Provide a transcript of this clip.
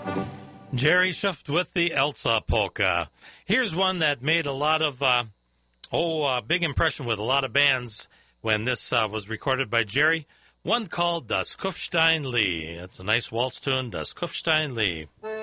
Jerry Schuft with the Elsa Polka. Here's one that made a lot of, big impression with a lot of bands when this was recorded by Jerry. One called Das Kufstein Lee. It's a nice waltz tune, Das Kufstein Lee.